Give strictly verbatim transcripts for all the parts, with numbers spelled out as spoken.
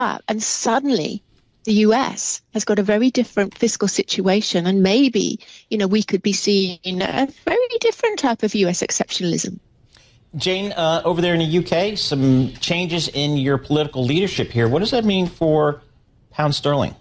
and suddenly the U S has got a very different fiscal situation, and maybe, you know, we could be seeing a very different type of U S exceptionalism. Jane, uh, over there in the U K, some changes in your political leadership here. What does that mean for pound sterling?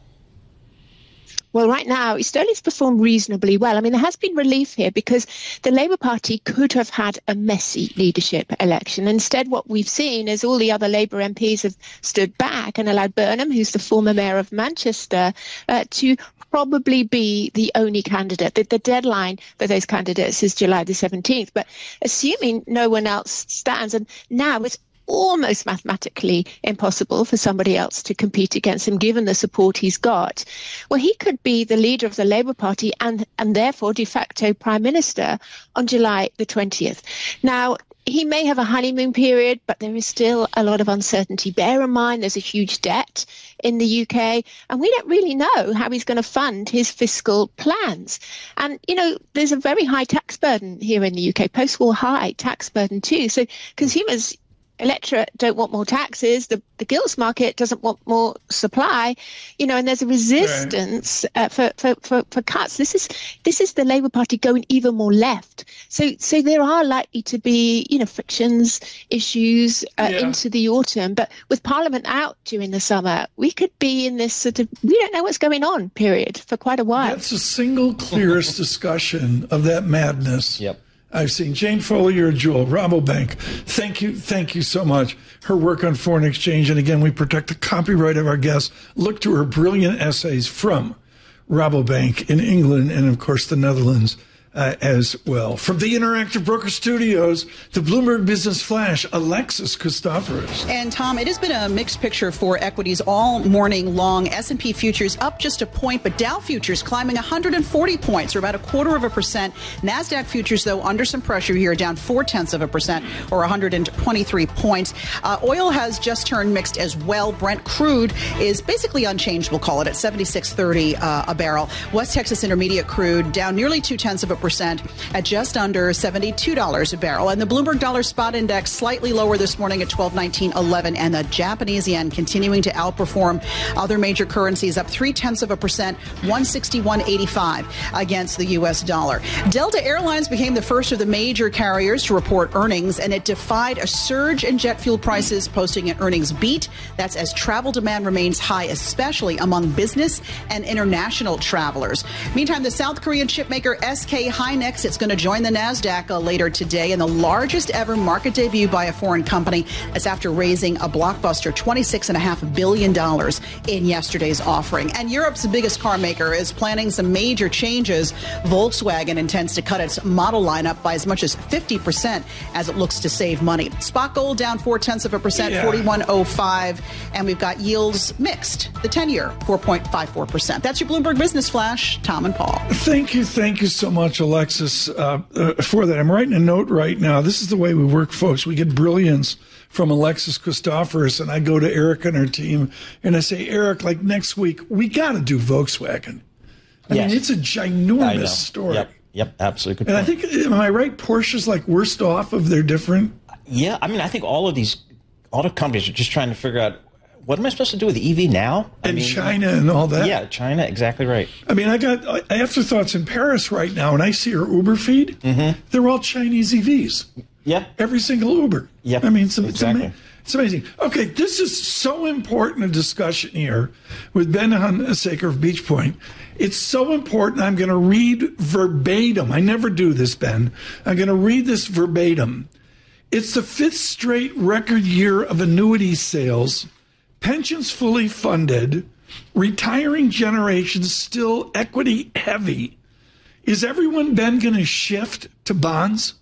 Well, right now, sterling's performed reasonably well. I mean, there has been relief here because the Labour Party could have had a messy leadership election. Instead, what we've seen is all the other Labour M Ps have stood back and allowed Burnham, who's the former mayor of Manchester, uh, to probably be the only candidate. The, the deadline for those candidates is July the seventeenth. But assuming no one else stands, and now it's almost mathematically impossible for somebody else to compete against him, given the support he's got. Well, he could be the leader of the Labour Party and, and therefore de facto prime minister on July the twentieth. Now, he may have a honeymoon period, but there is still a lot of uncertainty. Bear in mind, there's a huge debt in the U K, and we don't really know how he's going to fund his fiscal plans. And, you know, there's a very high tax burden here in the U K, post-war high tax burden too. So consumers, electorate don't want more taxes. The, the gilts market doesn't want more supply, you know, and there's a resistance right. uh, for, for, for, for cuts. This is this is the Labour Party going even more left. So so there are likely to be, you know, frictions, issues uh, yeah. into the autumn. But with Parliament out during the summer, we could be in this sort of we don't know what's going on period for quite a while. That's the single clearest discussion of that madness. Yep. I've seen. Jane Foley, you're a jewel. Rabobank, thank you, thank you so much. Her work on foreign exchange, and again, we protect the copyright of our guests. Look to her brilliant essays from Rabobank in England and, of course, the Netherlands uh, as well. From the Interactive Broker Studios, the Bloomberg Business Flash, Alexis Christoforous. And, Tom, it has been a mixed picture for equities all morning long. S and P futures up just a point, but Dow futures climbing one hundred forty points, or about a quarter of a percent. NASDAQ futures, though, under some pressure here, down four-tenths of a percent, or one hundred twenty-three points. Uh, oil has just turned mixed as well. Brent crude is basically unchanged, we'll call it, at seventy-six thirty uh, a barrel. West Texas Intermediate crude down nearly two-tenths of a percent at just under seventy-two dollars a barrel. And the Bloomberg Dollar Spot Index slightly lower this morning at twelve nineteen eleven, and the Japanese yen continuing to outperform other major currencies, up three-tenths of a percent, one sixty-one eighty-five against the U S dollar. Delta Airlines became the first of the major carriers to report earnings, and it defied a surge in jet fuel prices, posting an earnings beat. That's as travel demand remains high, especially among business and international travelers. Meantime, the South Korean chipmaker S K Hynix, it's going to join the NASDAQ uh, later today in the largest ever market debut by a foreign company. That's after raising a blockbuster twenty-six point five billion dollars in yesterday's offering. And Europe's biggest car maker is planning some major changes. Volkswagen intends to cut its model lineup by as much as fifty percent as it looks to save money. Spot gold down four-tenths of a percent, yeah. forty-one oh five. And we've got yields mixed. The ten-year, four point five four percent. That's your Bloomberg Business Flash. Tom and Paul. Thank you. Thank you so much, Alexis, uh, uh, for that. I'm writing a note right now. This is the way we work, folks. We get brilliance from Alexis Christoforous, and I go to Eric and her team, and I say, Eric, like next week, we got to do Volkswagen. I yes. mean, it's a ginormous story. Yep, yep, absolutely. And I think, am I right? Porsche's like worst off of their different. Yeah, I mean, I think all of these auto companies are just trying to figure out, what am I supposed to do with the E V now? And I mean, China and all that. Yeah, China, exactly right. I mean, I got afterthoughts in Paris right now, and I see her Uber feed. Mm-hmm. They're all Chinese E Vs. Yeah. Every single Uber. Yeah. I mean, it's, exactly. it's, ama- it's amazing. Okay, this is so important a discussion here with Ben Hunsaker of Beach Point. It's so important. I'm going to read verbatim. I never do this, Ben. I'm going to read this verbatim. It's the fifth straight record year of annuity sales. Pensions fully funded, retiring generations still equity heavy. Is everyone, Ben, going to shift to bonds?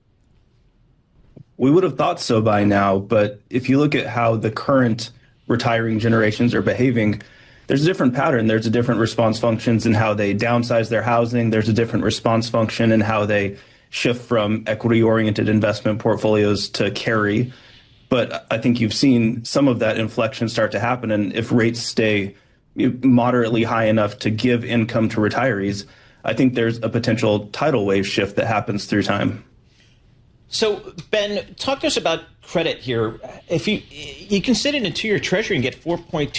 We would have thought so by now, but if you look at how the current retiring generations are behaving, there's a different pattern. There's a different response functions in how they downsize their housing. There's a different response function in how they shift from equity-oriented investment portfolios to carry. But I think you've seen some of that inflection start to happen. And if rates stay moderately high enough to give income to retirees, I think there's a potential tidal wave shift that happens through time. So, Ben, talk to us about credit here. If you you can sit in a two-year Treasury and get four point two